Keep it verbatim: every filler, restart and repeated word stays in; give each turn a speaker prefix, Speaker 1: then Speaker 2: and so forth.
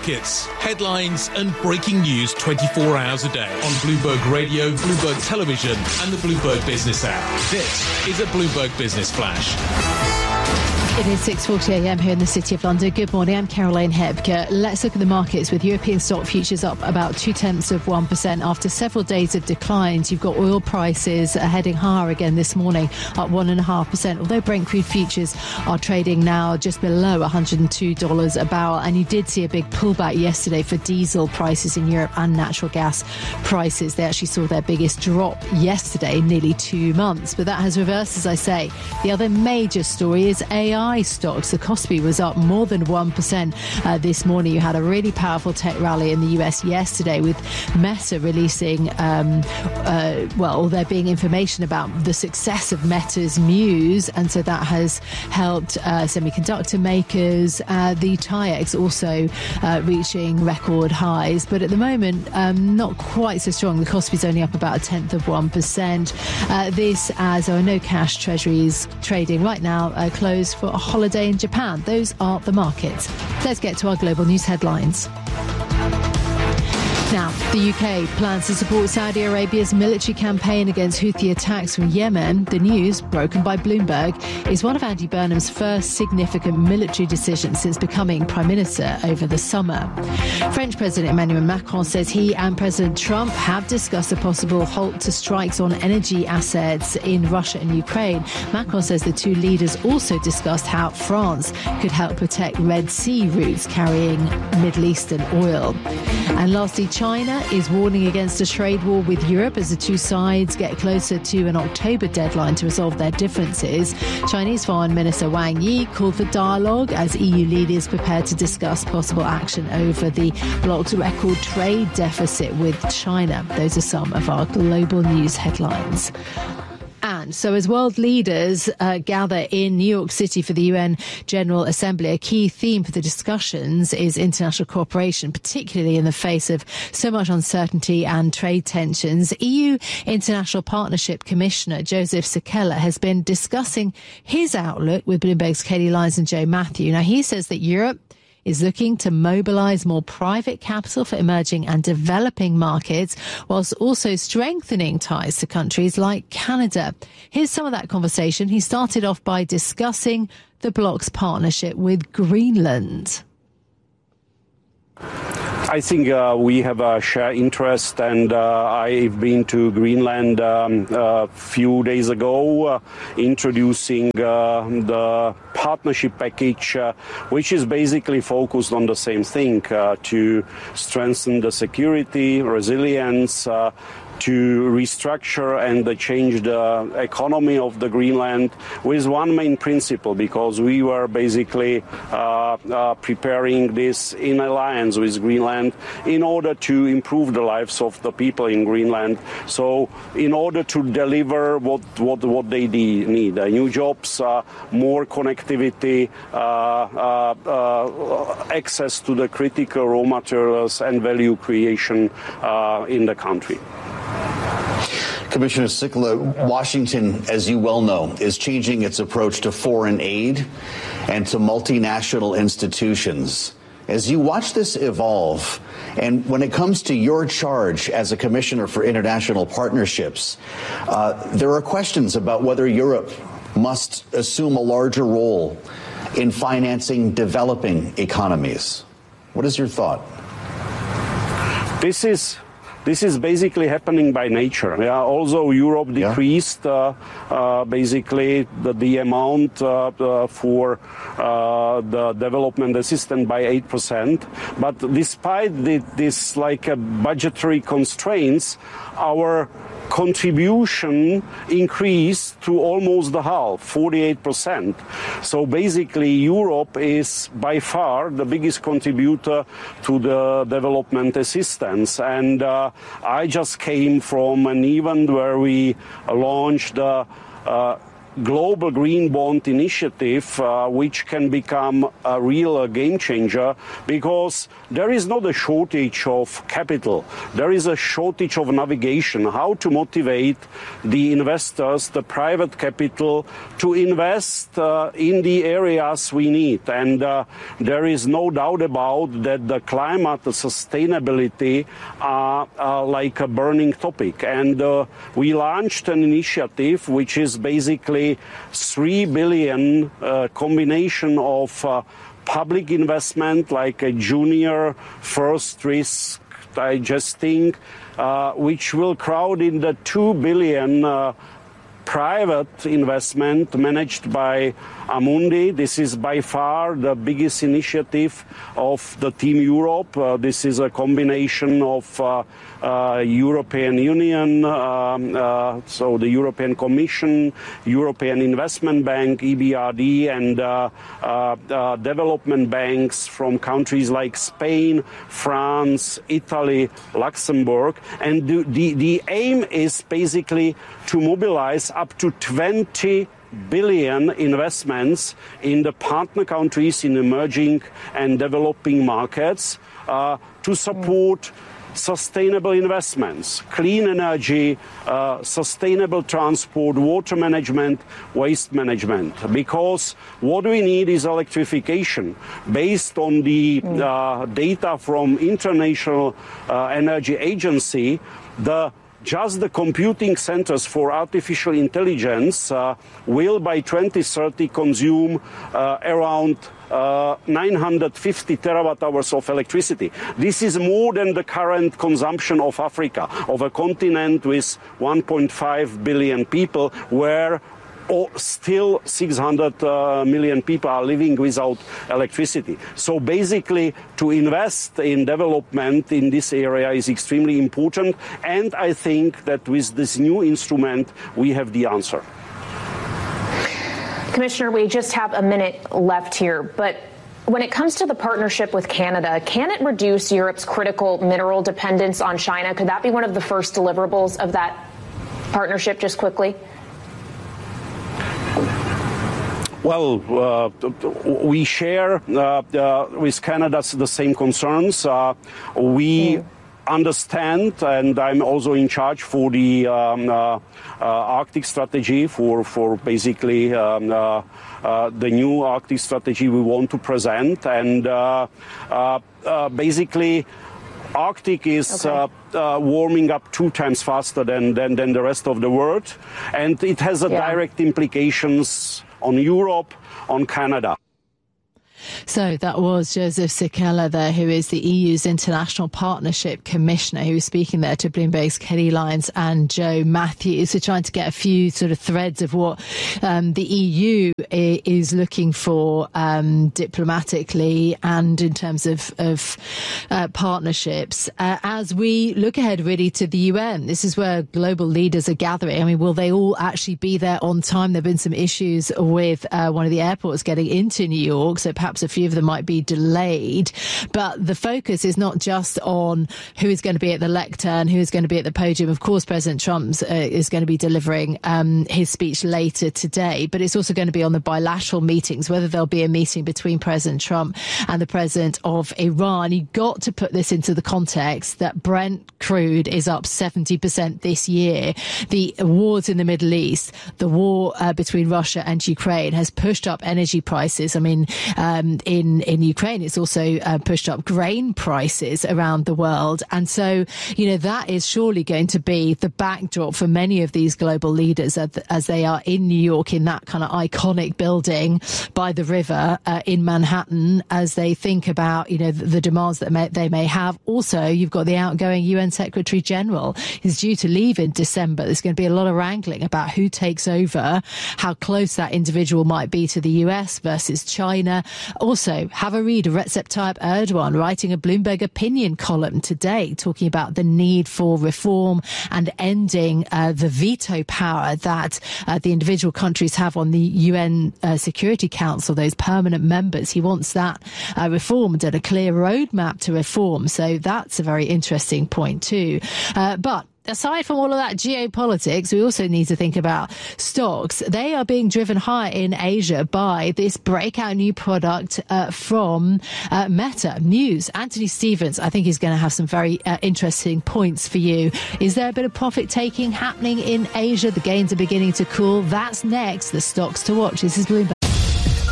Speaker 1: markets, headlines and breaking news twenty-four hours a day on Bloomberg Radio, Bloomberg Television and the Bloomberg Business app. This is a Bloomberg Business Flash.
Speaker 2: It is six forty a m here in the City of London. Good morning, I'm Caroline Hebke. Let's look at the markets with European stock futures up about two-tenths of one percent after several days of declines. You've got oil prices heading higher again this morning, up one point five percent, although Brent crude futures are trading now just below one hundred two dollars a barrel. And you did see a big pullback yesterday for diesel prices in Europe and natural gas prices. They actually saw their biggest drop yesterday in nearly two months. But that has reversed, as I say. The other major story is A I stocks. The Kospi was up more than one percent uh, this morning. You had a really powerful tech rally in the U S yesterday with Meta releasing, um, uh, well, there being information about the success of Meta's Muse, and so that has helped uh, semiconductor makers. Uh, the T I E X also uh, reaching record highs, but at the moment, um, not quite so strong. The Kospi's only up about a tenth of one percent. Uh, this as there are no cash treasuries trading right now, uh, closed for a holiday in Japan. Those are the markets. Let's get to our global news headlines. Now, the U K plans to support Saudi Arabia's military campaign against Houthi attacks from Yemen. The news, broken by Bloomberg, is one of Andy Burnham's first significant military decisions since becoming Prime Minister over the summer. French President Emmanuel Macron says he and President Trump have discussed a possible halt to strikes on energy assets in Russia and Ukraine. Macron says the two leaders also discussed how France could help protect Red Sea routes carrying Middle Eastern oil. And lastly, China is warning against a trade war with Europe as the two sides get closer to an October deadline to resolve their differences. Chinese Foreign Minister Wang Yi called for dialogue as E U leaders prepare to discuss possible action over the bloc's record trade deficit with China. Those are some of our global news headlines. And so as world leaders uh, gather in New York City for the U N General Assembly, a key theme for the discussions is international cooperation, particularly in the face of so much uncertainty and trade tensions. E U International Partnership Commissioner Joseph Sikela has been discussing his outlook with Bloomberg's Katie Lyons and Joe Matthew. Now, he says that Europe is looking to mobilise more private capital for emerging and developing markets, whilst also strengthening ties to countries like Canada. Here's some of that conversation. He started off by discussing the bloc's partnership with Greenland.
Speaker 3: I think uh, we have a shared interest, and uh, I've been to Greenland um, a few days ago, uh, introducing uh, the partnership package, uh, which is basically focused on the same thing, uh, to strengthen the security, resilience, uh, to restructure and uh, change the economy of the Greenland with one main principle, because we were basically uh, uh, preparing this in alliance with Greenland in order to improve the lives of the people in Greenland. So in order to deliver what, what, what they need, uh, new jobs, uh, more connectivity, uh, uh, uh, access to the critical raw materials and value creation uh, in the country.
Speaker 4: Commissioner Sikela, Washington, as you well know, is changing its approach to foreign aid and to multinational institutions. As you watch this evolve, and when it comes to your charge as a commissioner for international partnerships, uh, there are questions about whether Europe must assume a larger role in financing developing economies. What is your thought?
Speaker 3: This is This is basically happening by nature. Yeah, although Europe decreased yeah. uh, uh, basically the, the amount uh, uh, for uh, the development assistance by eight percent, but despite the, this like uh, budgetary constraints, our contribution increased to almost the half, forty-eight percent. So basically Europe is by far the biggest contributor to the development assistance. And uh, I just came from an event where we launched the uh, global green bond initiative, uh, which can become a real uh, game changer, because there is not a shortage of capital. There is a shortage of navigation, how to motivate the investors, the private capital, to invest uh, in the areas we need. And uh, there is no doubt about that the climate, the sustainability are uh, like a burning topic. And uh, we launched an initiative which is basically three billion uh, combination of uh, public investment, like a junior first risk digesting, uh, which will crowd in the two billion uh, private investment managed by Amundi. This is by far the biggest initiative of the Team Europe. Uh, this is a combination of uh, uh, European Union, um, uh, so the European Commission, European Investment Bank, E B R D, and uh, uh, uh, development banks from countries like Spain, France, Italy, Luxembourg. And the, the, the aim is basically to mobilize up to twenty billion investments in the partner countries in emerging and developing markets uh, to support sustainable investments, clean energy, uh, sustainable transport, water management, waste management. Because what we need is electrification. Based on the uh, data from International uh, Energy Agency, the just the computing centers for artificial intelligence uh, will by twenty thirty consume uh, around uh, nine hundred fifty terawatt hours of electricity. This is more than the current consumption of Africa, of a continent with one point five billion people, where or still six hundred uh, million people are living without electricity. So basically, to invest in development in this area is extremely important. And I think that with this new instrument, we have the answer.
Speaker 5: Commissioner, we just have a minute left here, but when it comes to the partnership with Canada, can it reduce Europe's critical mineral dependence on China? Could that be one of the first deliverables of that partnership, just quickly?
Speaker 3: Well, uh, we share uh, uh, with Canada the same concerns. Uh, we mm. understand, and I'm also in charge for the um, uh, uh, Arctic strategy, for, for basically um, uh, uh, the new Arctic strategy we want to present. And uh, uh, uh, basically, Arctic is okay. uh, uh, warming up two times faster than, than, than the rest of the world. And it has a yeah. direct implications on Europe, on Canada.
Speaker 2: So that was Joseph Sikela there, who is the E U's International Partnership Commissioner, who was speaking there to Bloomberg's Kelly Lyons and Joe Matthews. We're trying to get a few sort of threads of what um, the E U is looking for um, diplomatically and in terms of, of uh, partnerships. Uh, as we look ahead really to the U N, this is where global leaders are gathering. I mean, will they all actually be there on time? There have been some issues with uh, one of the airports getting into New York, so perhaps a few of them might be delayed. But the focus is not just on who is going to be at the lectern, who is going to be at the podium. Of course, President Trump uh, is going to be delivering um, his speech later today, but it's also going to be on the bilateral meetings, whether there'll be a meeting between President Trump and the president of Iran. You've got to put this into the context that Brent crude is up seventy percent this year. The wars in the Middle East, the war uh, between Russia and Ukraine has pushed up energy prices. I mean, um, in, in Ukraine, it's also uh, pushed up grain prices around the world. And so, you know, that is surely going to be the backdrop for many of these global leaders as, as they are in New York, in that kind of iconic building by the river uh, in Manhattan, as they think about, you know, the, the demands that may, they may have. Also, you've got the outgoing U N Secretary General. He's due to leave in December. There's going to be a lot of wrangling about who takes over, how close that individual might be to the U S versus China. Also, have a read of Recep Tayyip Erdogan writing a Bloomberg opinion column today talking about the need for reform and ending uh, the veto power that uh, the individual countries have on the U N uh, Security Council, those permanent members. He wants that uh, reformed and a clear roadmap to reform. So that's a very interesting point too. Uh, but aside from all of that geopolitics, we also need to think about stocks. They are being driven high in Asia by this breakout new product uh, from uh, Meta. News. Anthony Stevens, I think, is going to have some very uh, interesting points for you. Is there a bit of profit taking happening in Asia? The gains are beginning to cool. That's next. The stocks to watch. This is Bloomberg.